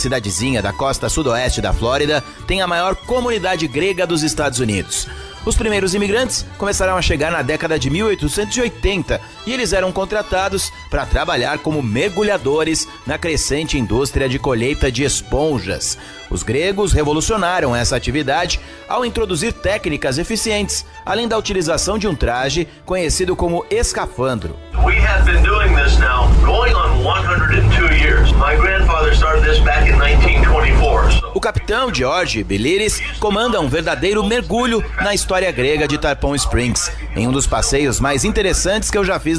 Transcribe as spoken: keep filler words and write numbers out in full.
cidadezinha da costa sudoeste da Flórida tem a maior comunidade grega dos Estados Unidos. Os primeiros imigrantes começaram a chegar na década de mil oitocentos e oitenta e eles eram contratados para trabalhar como mergulhadores na crescente indústria de colheita de esponjas. Os gregos revolucionaram essa atividade ao introduzir técnicas eficientes, além da utilização de um traje conhecido como escafandro. We have been doing this now going on one hundred two years. My grandfather started this back in nineteen twenty-four. So... O capitão George Biliris comanda um verdadeiro mergulho na história grega de Tarpon Springs, em um dos passeios mais interessantes que eu já fiz